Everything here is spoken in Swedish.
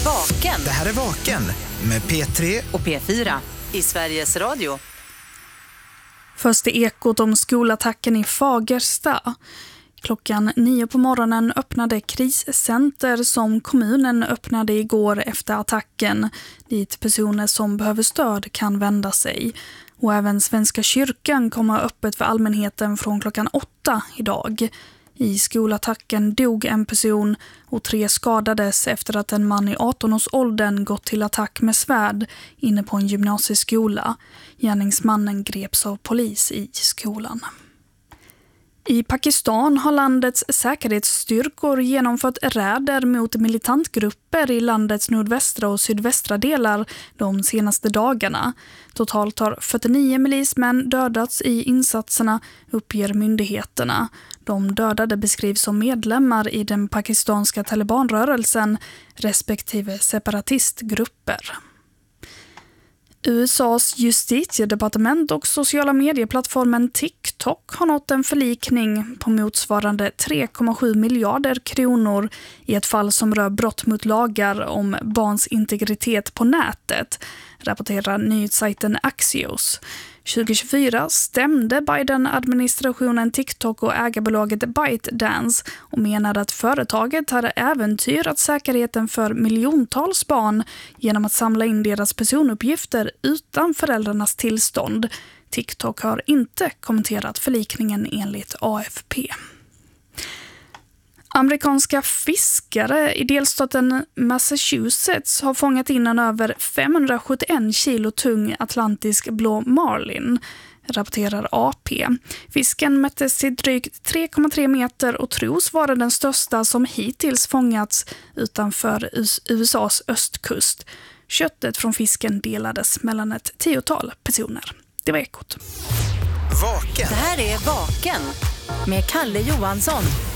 Vaken. Det här är Vaken med P3 och P4 i Sveriges Radio. Först är ekot om skolattacken i Fagersta. Klockan 9 på morgonen öppnade kriscenter som kommunen öppnade igår efter attacken, dit personer som behöver stöd kan vända sig. Och även Svenska kyrkan kommer öppet för allmänheten från klockan 8 idag. I skolattacken dog en person och 3 skadades efter att en man i 18-årsåldern gått till attack med svärd inne på en gymnasieskola. Gärningsmannen greps av polis i skolan. I Pakistan har landets säkerhetsstyrkor genomfört räder mot militantgrupper i landets nordvästra och sydvästra delar de senaste dagarna. Totalt har 49 milismän dödats i insatserna, uppger myndigheterna. De dödade beskrivs som medlemmar i den pakistanska talibanrörelsen respektive separatistgrupper. USAs justitiedepartement och sociala medieplattformen TikTok har nått en förlikning på motsvarande 3,7 miljarder kronor i ett fall som rör brott mot lagar om barns integritet på nätet, rapporterar nyhetssajten Axios. 2024 stämde Biden-administrationen TikTok och ägarbolaget ByteDance och menade att företaget hade äventyrat säkerheten för miljontals barn genom att samla in deras personuppgifter utan föräldrarnas tillstånd. TikTok har inte kommenterat förlikningen enligt AFP. Amerikanska fiskare i delstaten Massachusetts har fångat in en över 571 kilo tung atlantisk blå marlin, rapporterar AP. Fisken mättes till drygt 3,3 meter och tros vara den största som hittills fångats utanför USAs östkust. Köttet från fisken delades mellan ett 10-tal personer. Det var ekot. Vaken. Det här är Vaken med Kalle Johansson.